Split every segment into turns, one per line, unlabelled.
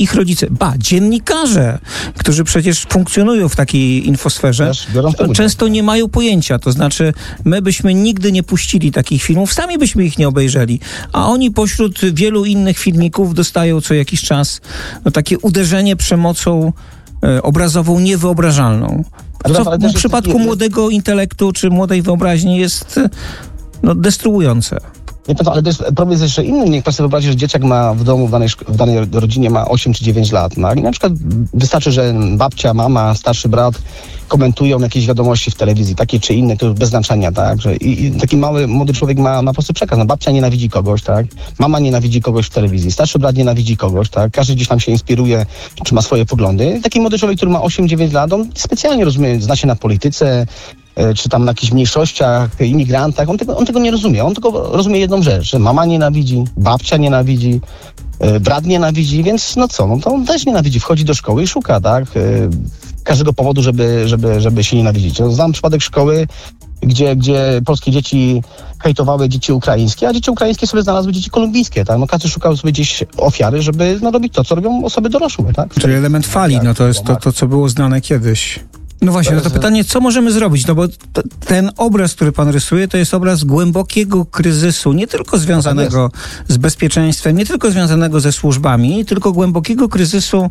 ich rodzice, dziennikarze, którzy przecież funkcjonują w takiej infosferze, często nie mają pojęcia. To znaczy, my byśmy nigdy nie puścili takich filmów, sami byśmy ich nie obejrzeli, a oni pośród wielu innych filmików dostają co jakiś czas takie uderzenie przemocą obrazową niewyobrażalną. Co w przypadku młodego intelektu czy młodej wyobraźni jest destruujące.
Ale problem jest jeszcze inny. Niech pan sobie wyobrazi, że dzieciak ma w domu, w danej rodzinie ma 8 czy 9 lat. No, i na przykład wystarczy, że babcia, mama, starszy brat komentują jakieś wiadomości w telewizji, takie czy inne, to już bez znaczenia, tak? I taki młody człowiek ma po prostu przekaz. Babcia nienawidzi kogoś, tak? Mama nienawidzi kogoś w telewizji, starszy brat nienawidzi kogoś, tak? Każdy gdzieś tam się inspiruje, czy ma swoje poglądy. Taki młody człowiek, który ma 8-9 lat, on specjalnie rozumie, zna się na polityce, czy tam na jakichś mniejszościach, imigrantach, on tego nie rozumie. On tylko rozumie jedną rzecz, że mama nienawidzi, babcia nienawidzi, brat nienawidzi, więc to on też nienawidzi. Wchodzi do szkoły i szuka, tak? Każdego powodu, żeby się nienawidzić. Znam przypadek szkoły, gdzie polskie dzieci hejtowały dzieci ukraińskie, a dzieci ukraińskie sobie znalazły dzieci kolumbijskie, tak? Każdy szukał sobie gdzieś ofiary, żeby robić to, co robią osoby dorosłe, tak?
Czyli element fali, to jest to, co było znane kiedyś. No właśnie, to pytanie, co możemy zrobić? No bo ten obraz, który pan rysuje, to jest obraz głębokiego kryzysu, nie tylko związanego z bezpieczeństwem, nie tylko związanego ze służbami, tylko głębokiego kryzysu.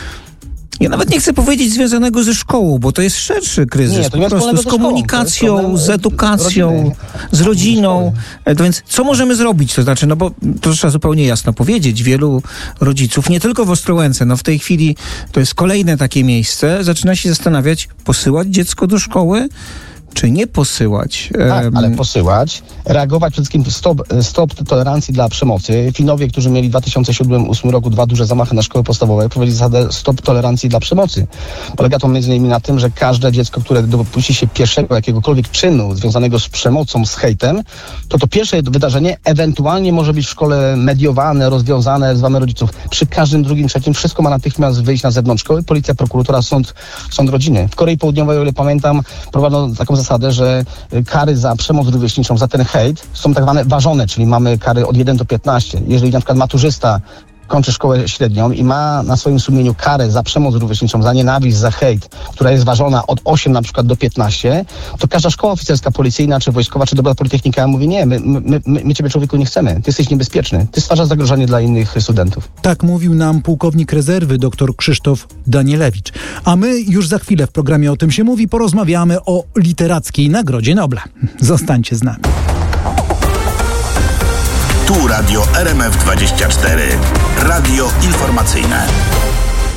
Ja nawet nie chcę powiedzieć związanego ze szkołą, bo to jest szerszy kryzys, po prostu z komunikacją, z edukacją, z rodziną. To więc co możemy zrobić? To znaczy, bo to trzeba zupełnie jasno powiedzieć, wielu rodziców, nie tylko w Ostrołęce, w tej chwili to jest kolejne takie miejsce, zaczyna się zastanawiać, posyłać dziecko do szkoły, czy nie posyłać?
Tak, ale posyłać, reagować przede wszystkim stop tolerancji dla przemocy. Finowie, którzy mieli w 2007-2008 roku 2 duże zamachy na szkoły podstawowe, wprowadzili zasadę stop tolerancji dla przemocy. Polega to między innymi na tym, że każde dziecko, które dopuści się pierwszego jakiegokolwiek czynu związanego z przemocą, z hejtem, to pierwsze wydarzenie ewentualnie może być w szkole mediowane, rozwiązane, wzywamy rodziców. Przy każdym drugim, trzecim wszystko ma natychmiast wyjść na zewnątrz szkoły, policja, prokuratura, sąd rodziny. W Korei Południowej, o ile pamiętam, prowadzono taką zasadę, że kary za przemoc rówieśniczą, za ten hejt są tak zwane ważone, czyli mamy kary od 1 do 15. Jeżeli na przykład maturzysta kończy szkołę średnią i ma na swoim sumieniu karę za przemoc rówieśniczą, za nienawiść, za hejt, która jest ważona od 8 na przykład do 15, to każda szkoła oficerska, policyjna, czy wojskowa, czy dobra politechnika mówi, nie, my ciebie, człowieku, nie chcemy. Ty jesteś niebezpieczny. Ty stwarzasz zagrożenie dla innych studentów.
Tak mówił nam pułkownik rezerwy dr Krzysztof Danielewicz. A my już za chwilę w programie O tym się mówi porozmawiamy o Literackiej Nagrodzie Nobla. Zostańcie z nami.
Tu Radio RMF24. Radio informacyjne.